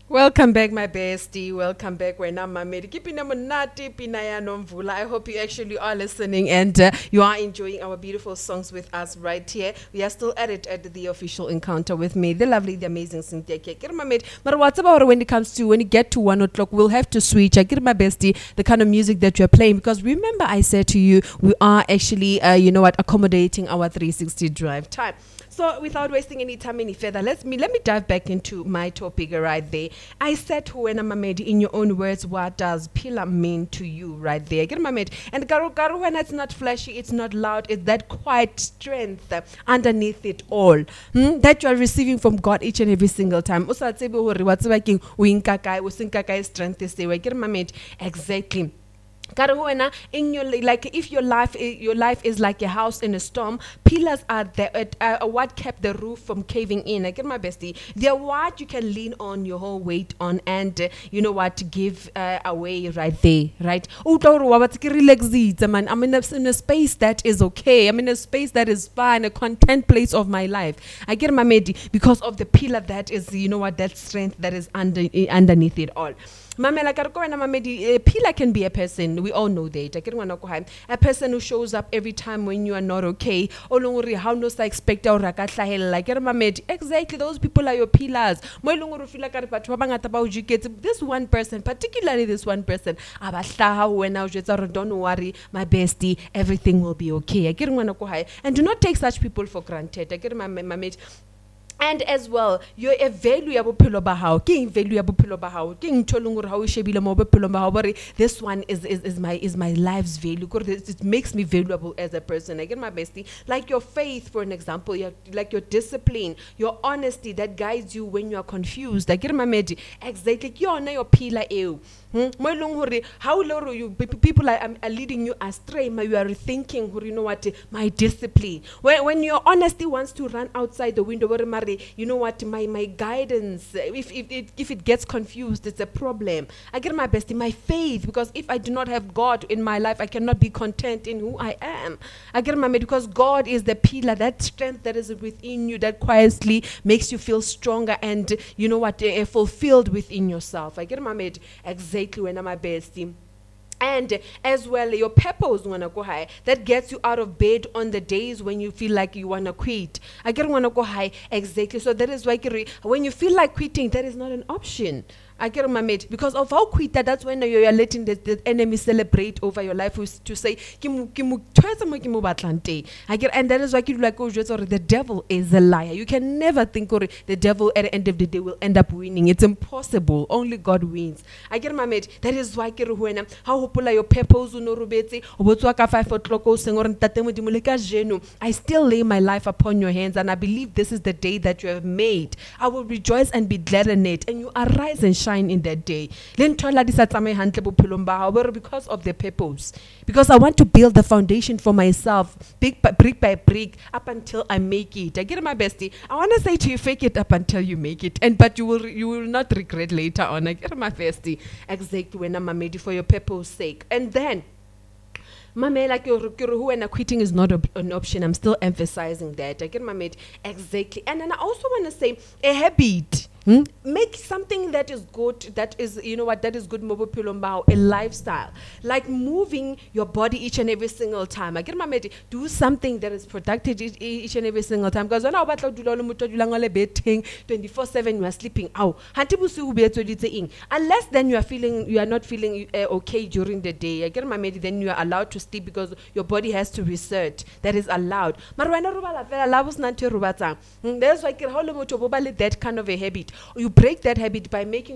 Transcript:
Welcome back, my bestie. Welcome back. When I'm Mamedi. Kipina monati, pinaya nomvula. I hope you actually are listening and you are enjoying our beautiful songs with us right here. We are still at it at the official encounter with me, the lovely, the amazing Cynthia K. Mamed. But what's about when when you get to 1 o'clock, we'll have to switch. I get my bestie the kind of music that you're playing because remember I said to you we are actually accommodating our 360 drive time. So without wasting any time any further, let me dive back into my topic right there. I said to Wena Mamedi, in your own words, what does pillar mean to you right there? Get Mamedi. And Garu when it's not flashy, it's not loud, it's that quiet strength underneath it all. That you are receiving from God each and every single time. Usa tsebe hore wa tseba keng o inkakai o sinkakai strength is there. Get Mamedi. Exactly. In your like if your life is like a house in a storm, pillars are there what kept the roof from caving in. I get my bestie. They're what you can lean on your whole weight on and you know what to give away right there, right? Man, I'm in a space that is okay. I'm in a space that is fine, a content place of my life. I get my medi because of the pillar that is that strength that is underneath it all. Mamela kariko na mamedi pillar can be a person. We all know that. A person who shows up every time when you are not okay. Olongori how no sa expect or rakatlahela like mamedi. Exactly, those people are your pillars. Mo elongori feel kare batho ba bangata ba o jiketse. This one person, particularly this one person, abahlaha wena o jetsa don't worry, my bestie, everything will be okay. And do not take such people for granted. Mamedi. And as well, you're a valuable pillow bahao. King valuable pillow bahao. King tolungur how shebila mo pillow bahao. This one is my life's value. It makes me valuable as a person. I get my bestie. Like your faith, for an example, like your discipline, your honesty that guides you when you are confused. I get my medi. Exactly. You're not your pillar ew. How low you people are leading you astray. You are rethinking my discipline. When your honesty wants to run outside the window, my guidance, if it gets confused, it's a problem. I get my bestie, my faith, because if I do not have God in my life, I cannot be content in who I am. I get my mate because God is the pillar, that strength that is within you that quietly makes you feel stronger and fulfilled within yourself. I get my mate exactly when I'm my bestie. And as well, your purpose wanna go high. That gets you out of bed on the days when you feel like you wanna quit. I get wanna go high exactly. So that is why when you feel like quitting, that is not an option. I get my mate because of how quit that's when you are letting the enemy celebrate over your life to say I get, and that is why the devil is a liar. You can never think the devil at the end of the day will end up winning. It's impossible. Only God wins. I get my mate. That is why how popular your purpose I still lay my life upon your hands and I believe this is the day that you have made. I will rejoice and be glad in it, and you arise and shine in that day. Because of the purpose. Because I want to build the foundation for myself, brick by brick, up until I make it. I get my bestie. I want to say to you, fake it up until you make it, but you will not regret later on. I get my bestie. Exactly when I'm made for your purpose sake. And then Mame, like when quitting is not an option. I'm still emphasizing that. I get my mate exactly. And then I also want to say a habit. Make something that is good, that is that is good mobile pilombao, a lifestyle. Like moving your body each and every single time. I get my mate, do something that is productive each and every single time. Because when I about to do 24/7 you are sleeping out. Unless then you are not feeling okay during the day. I get my mate, then you are allowed to sleep because your body has to reset. That is allowed. That's why that kind of a habit. You break that habit by making